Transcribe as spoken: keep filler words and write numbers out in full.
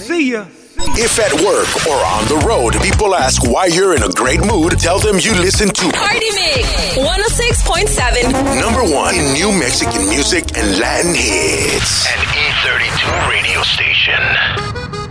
See ya. If at work or on the road, people ask why you're in a great mood, tell them you listen to Party Mix one oh six point seven. Number one in new Mexican music and Latin hits. An E thirty-two radio station.